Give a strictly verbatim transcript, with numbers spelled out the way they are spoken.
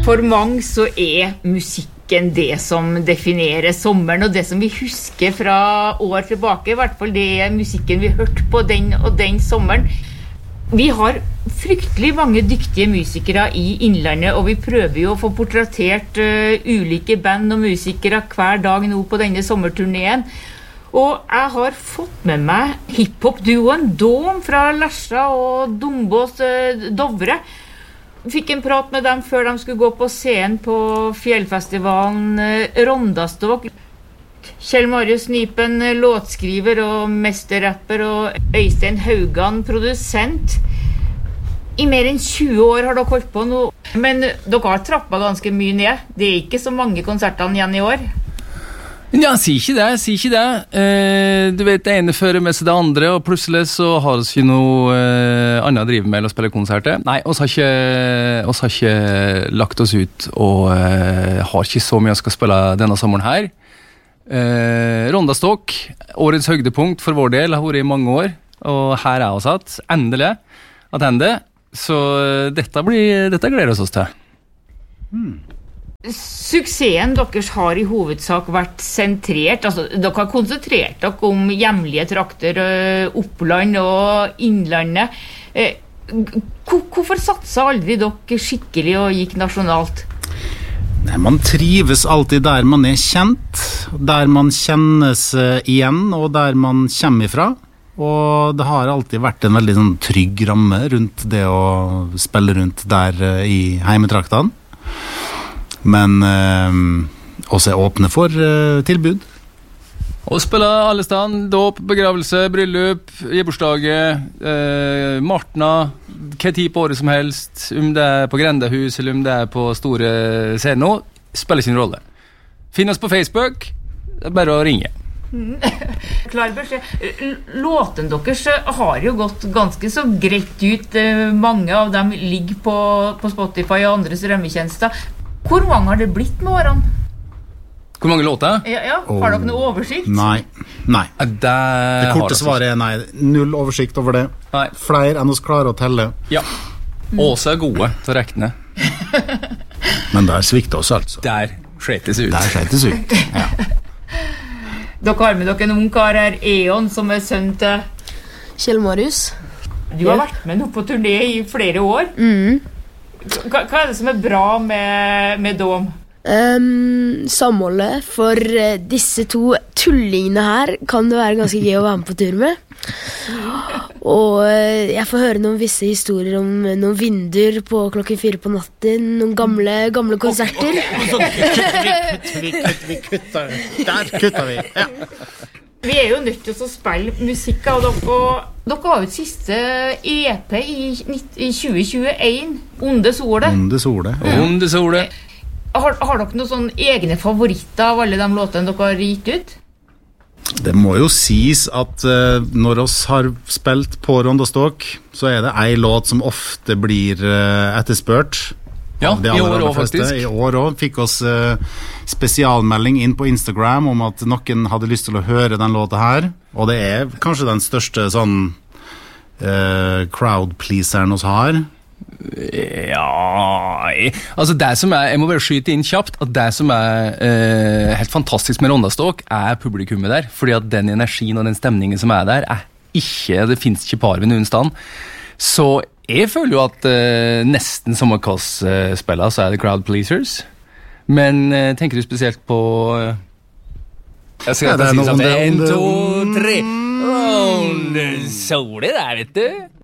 For mange så er musikken det som definerer sommeren, og det som vi husker fra år tilbake, i hvert fall det er musikken vi hørte på den og den sommeren. Vi har fryktelig mange dyktige musikere i Innlandet, og vi prøver jo å få portrettert uh, ulike band og musikere hver dag nå på denne sommerturneen. Og jeg har fått med meg hiphop-duoen Dom fra Lesja og Dombås uh, Dovre. Fikk en prat med dem før de skulle gå på scenen på fjellfestivalen uh, Rondastok. Kjell Marius Nypen, låtskriver og mesterrapper, og Øystein Haugan, produsent. I mer enn tjue år har dere holdt på nå, men dere har trappet ganske mye ned. Det er ikke så mange konsertene igjen i år. Ja, si ikke det, si ikke det. Eh, du vet, det ene fører med seg det andre, og plutselig så har vi ikke noe eh, annet å drive med eller å spille konserter. Nei, vi har ikke, oss har ikke lagt oss ut, og eh, har ikke så mye å skal spille denne sommeren her. Eh, Rondastok, årets høydepunkt for vår del, har vært i mange år, og her er vi satt, endelig, at hende. Så dette, blir, dette gleder vi oss til. Hmm. Suksessen deres har i hovedsak vært sentrert, altså dere har konsentrert dere om hjemlige trakter, Oppland og Innlandet. Hvorfor satset aldri dere skikkelig og gikk nasjonalt? Nei, man trives alltid der man er kjent, der man kjennes igjen og der man kommer ifra. Og det har alltid vært en veldig sånn, trygg ramme rundt det å spille rundt der i heimetraktene. Men eh, også er åpne for eh, tilbud. Og spille alle stand, dåp, begravelse, bryllup, gebursdage, eh, Martna, hva tid på året som helst, om det er på grendehus eller om det er på store scener, spiller sin rolle. Finn oss på Facebook, det er bare å ringe. Klar beskjed. Låten deres har jo gått ganske så greit ut. Mange av dem ligger på, på Spotify og andre strømmetjenester. Hvor mange har det blitt med årene? Hvor mange låter? Ja, ja. Har dere noe oversikt? Nei, nei. Det, det korte svaret er nei. Null oversikt over det. Nei. Flere enn oss klarer å telle. Ja. Også er gode til å rekne. Men der svikter oss altså. Der skjetes ut. Der skjetes ut, ja. Dere har med dere en ung kar her, Eon, som er sønn til Kjell Marius. Du har vært med nå på turné i flere år. Mm. Hva, hva er det som er bra med, med Dom? Um, samholdet. For uh, disse to tullingene her kan det være ganske gøy å være med på tur med. Og uh, jeg får høre noen visse historier om uh, noen vinduer på klokken fire på natten. Noen gamle, gamle konserter. Vi kutter, vi kutter. Der kutter vi, ja. Vi er jo nødt til å spille musikk, og dere, dere har jo et siste E P i, i tjue tjueen, Onde Sole. Onde Sole, ja. Onde Sole. Har, har dere noen sånne egne favoritter av alle de låtene dere har gitt ut? Det må jo sies at uh, når oss har spilt på Rondastok, så er det en låt som ofte blir uh, etterspørt. Ja, i år også faktisk. I år også fikk oss uh, spesialmelding inn på Instagram om at noen hadde lyst til å høre den låta her, og det er kanskje den største sånn uh, crowd-pleaseren oss har. Ja, altså det som er, jeg må bare skyte inn kjapt, at det som er uh, helt fantastisk med Rondastok er publikummet der, fordi at den energien og den stemningen som er der, er ikke, det finnes ikke par ved noen stand. Så jeg føler jo at uh, nesten som å kasse uh, spiller, så er det crowd pleasers. Men uh, tenker du spesielt på uh, jeg skal ja, si sånn en, to, tre Onde Sole der, vet du.